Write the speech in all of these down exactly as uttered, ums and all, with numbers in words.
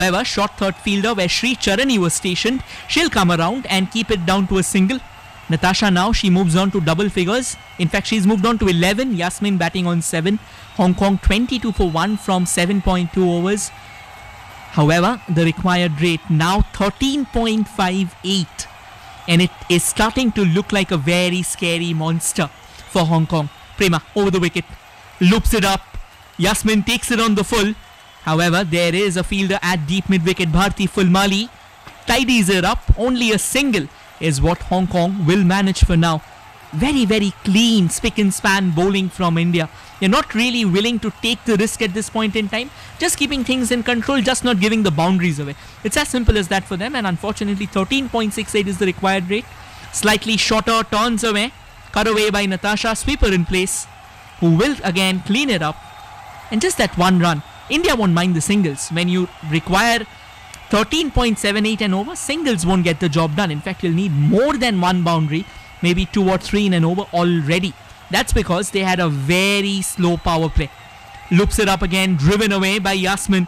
However, short third fielder where Sri Charani was stationed, she'll come around and keep it down to a single. Natasha now, she moves on to double figures. In fact, she's moved on to eleven. Yasmin batting on seven. Hong Kong twenty-two for one from seven point two overs. However, the required rate now thirteen point five eight. And it is starting to look like a very scary monster for Hong Kong. Prema over the wicket. Loops it up. Yasmin takes it on the full. However, there is a fielder at deep mid-wicket. Bharti Fulmali tidies it up. Only a single is what Hong Kong will manage for now. Very, very clean spick and span bowling from India. They're not really willing to take the risk at this point in time. Just keeping things in control, just not giving the boundaries away. It's as simple as that for them. And unfortunately, thirteen point six eight is the required rate. Slightly shorter turns away. Cut away by Natasha. Sweeper in place, who will again clean it up. And just that one run. India won't mind the singles. When you require thirteen point seven eight and over, singles won't get the job done. In fact, you'll need more than one boundary, maybe two or three in an over already. That's because they had a very slow power play. Loops it up again, driven away by Yasmin.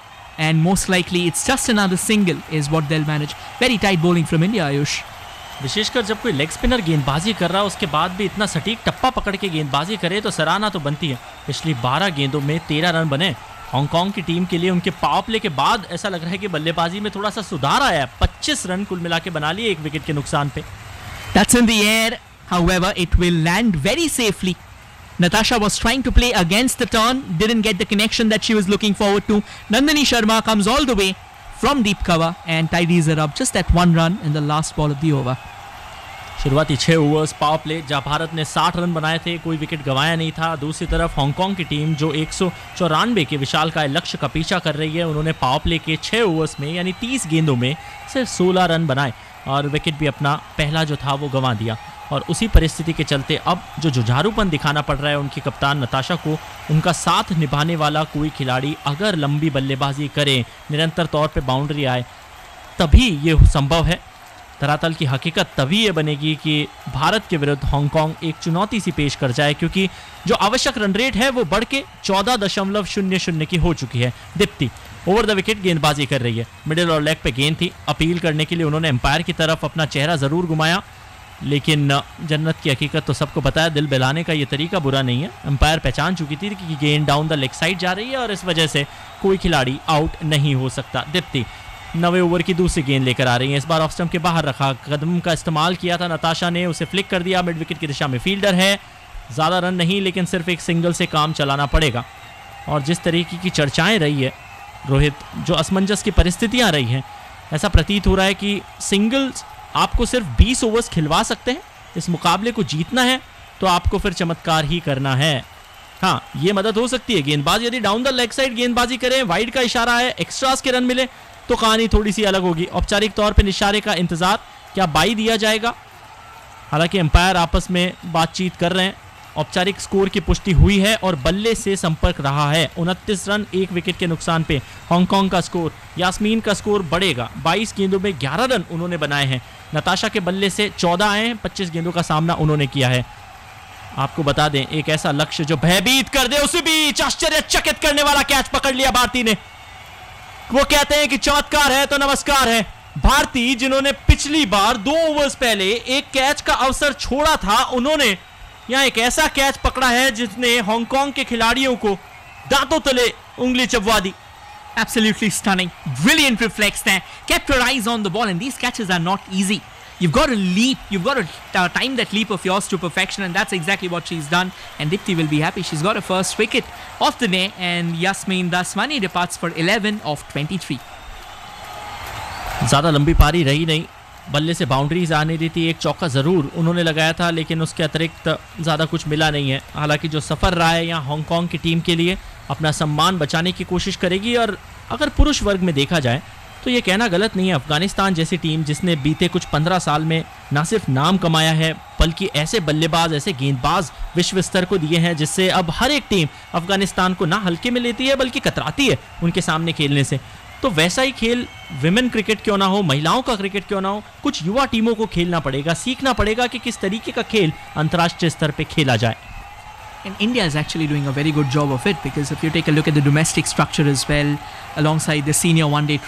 And most likely, it's just another single is what they'll manage. Very tight bowling from India, Ayush. विशेषकर जब कोई leg spinner गेंदबाजी कर रहा है उसके बाद भी इतना सटीक टप्पा पकड़ के गेंदबाजी करे तो सराहना तो बनती है। पिछली बारह गेंदों में तेरह रन बने। हांगकांग की टीम के लिए उनके पावर प्ले के बाद ऐसा लग रहा है कि बल्लेबाजी में थोड़ा सा सुधार आया है। पच्चीस रन कुल मिला के बना लिए एक विकेट के नुकसान पे। That's in the air. However, it will land very safely. Natasha was trying to play against the turn, didn't get the connection that she was looking forward to. Nandini Sharma comes all the way from deep cover and tidies it up. Just that one run in the last ball of the over. शुरुआती छह overs power play जहां भारत ने साठ run बनाए थे, कोई wicket गंवाया नहीं था। दूसरी तरफ हांगकांग की टीम जो एक सौ चौरानवे के विशालकाय लक्ष्य का पीछा कर रही है, उन्होंने पावर प्ले के छह ओवर्स में यानी तीस गेंदों में सिर्फ सोलह रन बनाए और विकेट भी अपना पहला जो था वो गंवा दिया। और उसी परिस्थिति के चलते अब जो जुझारूपन दिखाना पड़ रहा है उनकी कप्तान नताशा को, उनका साथ निभाने वाला कोई खिलाड़ी अगर लंबी बल्लेबाजी करे, निरंतर तौर पे बाउंड्री आए, तभी ये संभव है। धरातल की हकीकत तभी ये बनेगी कि भारत के विरुद्ध हांगकांग एक चुनौती सी पेश कर जाए, क्योंकि जो आवश्यक रन रेट है वो बढ़ के चौदह दशमलव शून्य शून्य की हो चुकी है। दीप्ति ओवर द विकेट गेंदबाजी कर रही है। मिडिल और लेग पे गेंद थी। अपील करने के लिए उन्होंने एम्पायर की तरफ अपना चेहरा ज़रूर घुमाया, लेकिन जन्नत की हकीकत तो सबको पता है, दिल बहलाने का ये तरीका बुरा नहीं है। एम्पायर पहचान चुकी थी कि गेंद डाउन द लेग साइड जा रही है और इस वजह से कोई खिलाड़ी आउट नहीं हो सकता। दीप्ति नवे ओवर की दूसरी गेंद लेकर आ रही है। इस बार ऑफ स्टंप के बाहर रखा, कदम का इस्तेमाल किया था नताशा ने, उसे फ्लिक कर दिया। मिड विकेट की दिशा में फील्डर है, ज़्यादा रन नहीं, लेकिन सिर्फ एक सिंगल से काम चलाना पड़ेगा। और जिस तरीके की चर्चाएं रही है रोहित, जो असमंजस की परिस्थितियां रही हैं, ऐसा प्रतीत हो रहा है कि सिंगल्स आपको सिर्फ बीस ओवर्स खिलवा सकते हैं। इस मुकाबले को जीतना है तो आपको फिर चमत्कार ही करना है। हाँ, ये मदद हो सकती है, गेंदबाज यदि डाउन द लेग साइड गेंदबाजी करें, वाइड का इशारा है, एक्स्ट्रास के रन मिले तो कहानी थोड़ी सी अलग होगी। औपचारिक तौर पे इशारे का इंतजार, क्या बाई दिया जाएगा? हालांकि एम्पायर आपस में बातचीत कर रहे हैं। औपचारिक स्कोर की पुष्टि हुई है और बल्ले से संपर्क रहा है। उनतीस रन एक विकेट के नुकसान पे हांगकांग का स्कोर। यास्मीन का स्कोर बढ़ेगा। बाईस गेंदों में ग्यारह रन उन्होंने बनाए हैं। नताशा के बल्ले से चौदह आए हैं। पच्चीस गेंदों का सामना उन्होंने किया है। आपको बता दें, एक ऐसा लक्ष्य जो भयभीत कर दे, उसी बीच आश्चर्यचकित करने वाला कैच पकड़ लिया भारती ने। वो कहते हैं कि चमत्कार है तो नमस्कार है। भारती, जिन्होंने पिछली बार दो ओवर्स पहले एक कैच का अवसर छोड़ा था, उन्होंने यहां एक ऐसा कैच पकड़ा है जिसने हांगकांग के खिलाड़ियों को दांतों तले उंगली चबवा दी। Absolutely stunning. Brilliant reflex there. Kept her eyes on the ball, and these catches are not easy. You've got to leap. You've got to uh, time that leap of yours to perfection, and that's exactly what she's done. And Dipti will be happy. She's got her first wicket of the day, and Yasmin Daswani departs for eleven of twenty-three. ज़्यादा लंबी पारी रही नहीं, बल्ले से boundaries आने दी थी। एक चौका ज़रूर उन्होंने लगाया था, लेकिन उसके अतिरिक्त ज़्यादा कुछ मिला नहीं है। हालांकि जो सफ़र रहा है यहाँ हांगकांग की टीम के लिए, अपना सम्मान बचाने की कोशिश करेगी। और अगर पुरुष वर्ग में देखा जाए तो ये कहना गलत नहीं है, अफगानिस्तान जैसी टीम जिसने बीते कुछ पंद्रह साल में ना सिर्फ नाम कमाया है, बल्कि ऐसे बल्लेबाज, ऐसे गेंदबाज विश्व स्तर को दिए हैं, जिससे अब हर एक टीम अफगानिस्तान को ना हल्के में लेती है बल्कि कतराती है उनके सामने खेलने से। तो वैसा ही खेल विमेन क्रिकेट क्यों ना हो, महिलाओं का क्रिकेट क्यों ना हो, कुछ युवा टीमों को खेलना पड़ेगा, सीखना पड़ेगा कि किस तरीके का खेल अंतर्राष्ट्रीय स्तर पर खेला जाए। And India is actually doing a very good job of it, because if you take a look at the domestic structure as well, alongside the senior one-day